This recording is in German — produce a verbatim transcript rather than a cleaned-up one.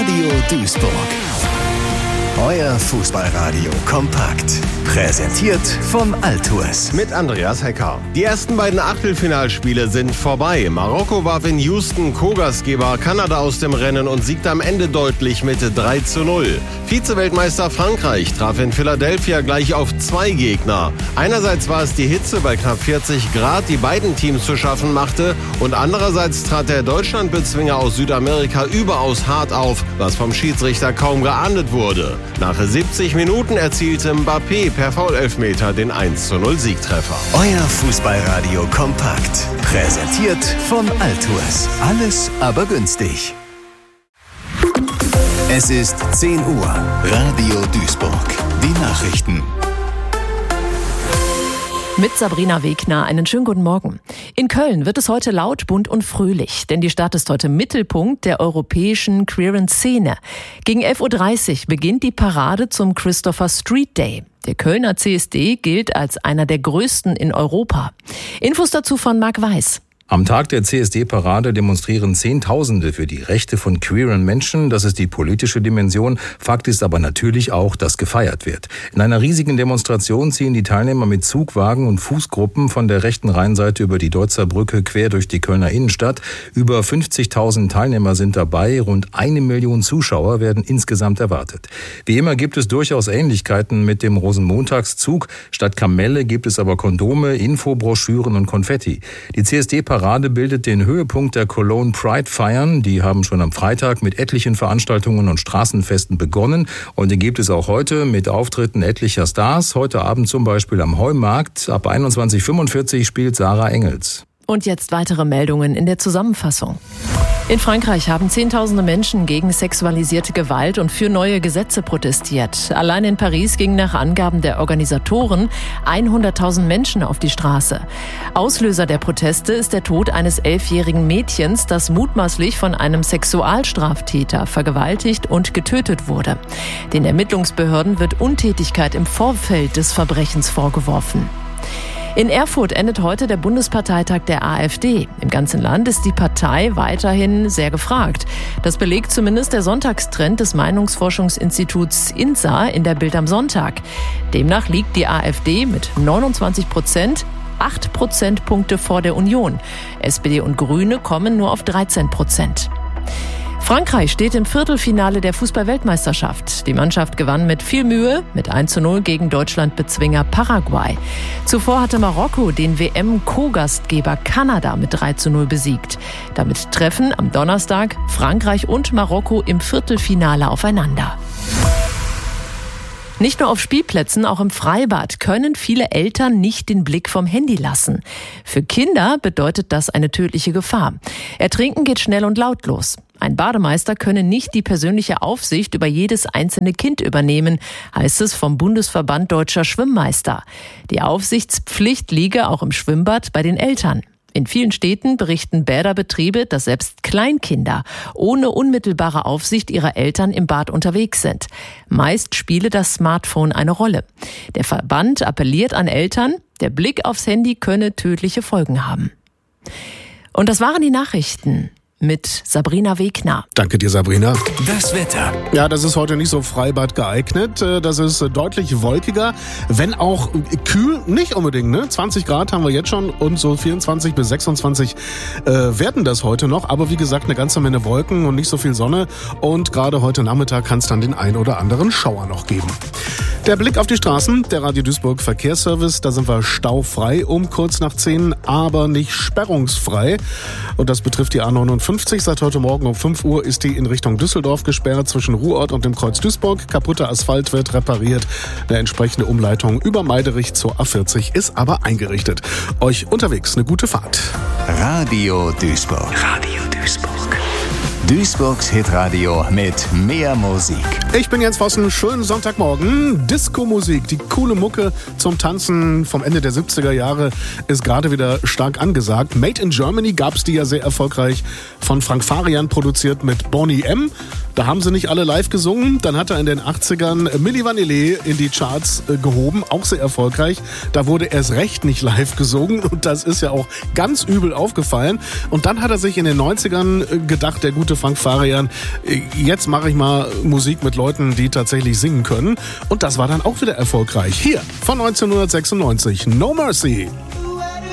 Radio Duisburg. Euer Fußballradio kompakt. Präsentiert vom Altours. Mit Andreas Hecker. Die ersten beiden Achtelfinalspiele sind vorbei. Marokko warf in Houston Co-Gastgeber Kanada aus dem Rennen und siegte am Ende deutlich mit drei zu null. Vize-Weltmeister Frankreich traf in Philadelphia gleich auf zwei Gegner. Einerseits war es die Hitze bei knapp vierzig Grad, die beiden Teams zu schaffen machte, und andererseits trat der Deutschlandbezwinger aus Südamerika überaus hart auf, was vom Schiedsrichter kaum geahndet wurde. Nach siebzig Minuten erzielte Mbappé per Foul-Elfmeter den eins zu null Siegtreffer. Euer Fußballradio kompakt. Präsentiert vom Altours. Alles aber günstig. Es ist zehn Uhr. Radio Duisburg. Die Nachrichten. Mit Sabrina Wegner einen schönen guten Morgen. In Köln wird es heute laut, bunt und fröhlich, denn die Stadt ist heute Mittelpunkt der europäischen queeren Szene. Gegen elf Uhr dreißig beginnt die Parade zum Christopher Street Day. Der Kölner C S D gilt als einer der größten in Europa. Infos dazu von Marc Weiß. Am Tag der C S D-Parade demonstrieren Zehntausende für die Rechte von queeren Menschen. Das ist die politische Dimension. Fakt ist aber natürlich auch, dass gefeiert wird. In einer riesigen Demonstration ziehen die Teilnehmer mit Zugwagen und Fußgruppen von der rechten Rheinseite über die Deutzer Brücke quer durch die Kölner Innenstadt. Über fünfzigtausend Teilnehmer sind dabei. Rund eine Million Zuschauer werden insgesamt erwartet. Wie immer gibt es durchaus Ähnlichkeiten mit dem Rosenmontagszug. Statt Kamelle gibt es aber Kondome, Infobroschüren und Konfetti. Die C S D-Parade Parade bildet den Höhepunkt der Cologne Pride-Feiern. Die haben schon am Freitag mit etlichen Veranstaltungen und Straßenfesten begonnen. Und die gibt es auch heute mit Auftritten etlicher Stars. Heute Abend zum Beispiel am Heumarkt. Ab einundzwanzig Uhr fünfundvierzig spielt Sarah Engels. Und jetzt weitere Meldungen in der Zusammenfassung. In Frankreich haben Zehntausende Menschen gegen sexualisierte Gewalt und für neue Gesetze protestiert. Allein in Paris gingen nach Angaben der Organisatoren hunderttausend Menschen auf die Straße. Auslöser der Proteste ist der Tod eines elfjährigen Mädchens, das mutmaßlich von einem Sexualstraftäter vergewaltigt und getötet wurde. Den Ermittlungsbehörden wird Untätigkeit im Vorfeld des Verbrechens vorgeworfen. In Erfurt endet heute der Bundesparteitag der AfD. Im ganzen Land ist die Partei weiterhin sehr gefragt. Das belegt zumindest der Sonntagstrend des Meinungsforschungsinstituts I N S A in der Bild am Sonntag. Demnach liegt die AfD mit neunundzwanzig Prozent acht Prozentpunkte vor der Union. S P D und Grüne kommen nur auf dreizehn Prozent. Frankreich steht im Viertelfinale der Fußball-Weltmeisterschaft. Die Mannschaft gewann mit viel Mühe mit eins zu null gegen Deutschlandbezwinger Paraguay. Zuvor hatte Marokko den W M-Co-Gastgeber Kanada mit drei zu null besiegt. Damit treffen am Donnerstag Frankreich und Marokko im Viertelfinale aufeinander. Nicht nur auf Spielplätzen, auch im Freibad können viele Eltern nicht den Blick vom Handy lassen. Für Kinder bedeutet das eine tödliche Gefahr. Ertrinken geht schnell und laut los. Ein Bademeister könne nicht die persönliche Aufsicht über jedes einzelne Kind übernehmen, heißt es vom Bundesverband Deutscher Schwimmmeister. Die Aufsichtspflicht liege auch im Schwimmbad bei den Eltern. In vielen Städten berichten Bäderbetriebe, dass selbst Kleinkinder ohne unmittelbare Aufsicht ihrer Eltern im Bad unterwegs sind. Meist spiele das Smartphone eine Rolle. Der Verband appelliert an Eltern, der Blick aufs Handy könne tödliche Folgen haben. Und das waren die Nachrichten mit Sabrina Wegner. Danke dir, Sabrina. Das Wetter. Ja, das ist heute nicht so Freibad geeignet. Das ist deutlich wolkiger, wenn auch kühl, nicht unbedingt. Ne? zwanzig Grad haben wir jetzt schon und so vierundzwanzig bis sechsundzwanzig äh, werden das heute noch. Aber wie gesagt, eine ganze Menge Wolken und nicht so viel Sonne. Und gerade heute Nachmittag kann es dann den ein oder anderen Schauer noch geben. Der Blick auf die Straßen, der Radio Duisburg Verkehrsservice, da sind wir staufrei um kurz nach zehn, aber nicht sperrungsfrei. Und das betrifft die A neunundfünfzig. Seit heute Morgen um fünf Uhr ist die in Richtung Düsseldorf gesperrt zwischen Ruhrort und dem Kreuz Duisburg. Kaputter Asphalt wird repariert. Eine entsprechende Umleitung über Meiderich zur A vierzig ist aber eingerichtet. Euch unterwegs eine gute Fahrt. Radio Duisburg. Radio Duisburg. Duisburgs Hitradio mit mehr Musik. Ich bin Jens Vossen, schönen Sonntagmorgen. Disco-Musik, die coole Mucke zum Tanzen vom Ende der siebziger Jahre ist gerade wieder stark angesagt. Made in Germany gab's die ja sehr erfolgreich von Frank Farian produziert mit Boney M. Da haben sie nicht alle live gesungen. Dann hat er in den achtzigern Milli Vanilli in die Charts äh, gehoben, auch sehr erfolgreich. Da wurde erst recht nicht live gesungen und das ist ja auch ganz übel aufgefallen. Und dann hat er sich in den neunzigern äh, gedacht, der gute Frank Farian, äh, jetzt mache ich mal Musik mit Leuten, die tatsächlich singen können. Und das war dann auch wieder erfolgreich. Hier von neunzehnhundertsechsundneunzig, No Mercy.